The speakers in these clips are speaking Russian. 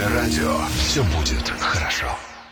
Хорошее радио. Все будет хорошо.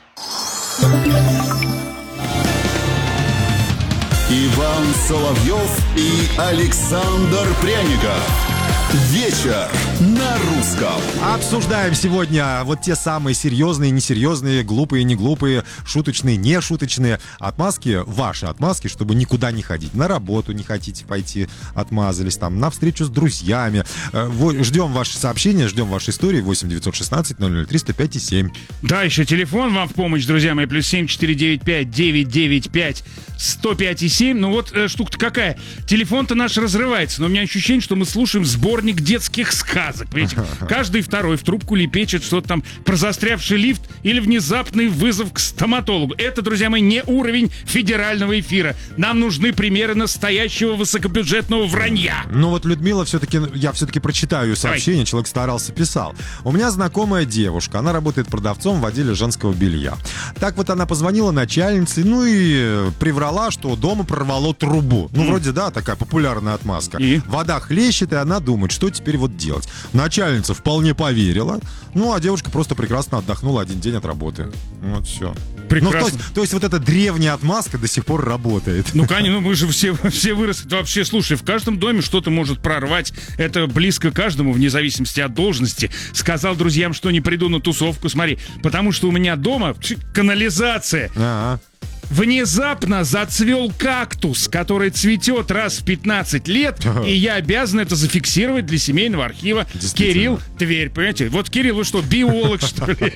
Иван Соловьев и Александр Пряников. Вечер на русском. Обсуждаем сегодня вот те самые серьезные, несерьезные, глупые, не глупые, шуточные, не шуточные отмазки, ваши отмазки, чтобы никуда не ходить. На работу не хотите пойти, отмазались там, на встречу с друзьями. Ждем ваши сообщения, ждем ваши истории. 8-916-00-305-7. Да, еще телефон вам в помощь, друзья мои. +7 495 995 105 7. Ну вот штука-то какая. Телефон-то наш разрывается, но у меня ощущение, что мы слушаем сборник детских сказок. Понимаете? Каждый второй в трубку лепечет что-то там про застрявший лифт или внезапный вызов к стоматологу. Это, друзья мои, не уровень федерального эфира. Нам нужны примеры настоящего высокобюджетного вранья. Ну вот Людмила я все-таки прочитаю ее сообщение. Человек старался, писал. У меня знакомая девушка, она работает продавцом в отделе женского белья. Так вот она позвонила начальнице, ну и приврала, что дома прорвало трубу. Ну вроде, да, такая популярная отмазка. И? Вода хлещет, и она думает, что теперь вот делать. Начальница вполне поверила, ну а девушка просто прекрасно отдохнула один день от работы. Вот все. Прекрасно. Ну, то есть вот эта древняя отмазка до сих пор работает. Ну, конечно, мы же все выросли. Вообще, слушай, в каждом доме что-то может прорвать. Это близко каждому, вне зависимости от должности. Сказал друзьям, что не приду на тусовку, смотри, потому что у меня дома канализация. Ага. Внезапно зацвел кактус, который цветет раз в 15 лет, и я обязан это зафиксировать для семейного архива. Кирилл, Тверь, понимаете? Вот Кирилл, вы что, биолог, что ли?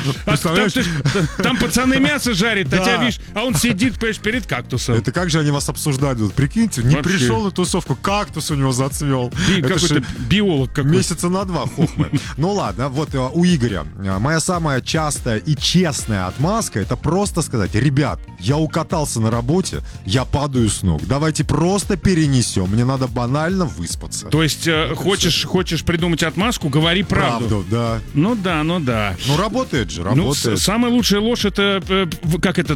Там пацаны мясо жарят, а тебя видишь, а он сидит, понимаешь, перед кактусом. Это как же они вас обсуждают? Прикиньте, не Вообще. пришел на тусовку, кактус у него зацвел. Какой-то биолог какой-то. Месяца на 2 хохмы. Ну ладно, вот у Игоря. Моя самая частая и честная отмазка — это просто сказать: ребят, я укатался на работе, я падаю с ног. Давайте просто перенесем. Мне надо банально выспаться. То есть хочешь придумать отмазку, говори правду. Да. Ну да. Ну работает же, Ну, работает. самая лучшая ложь — это как это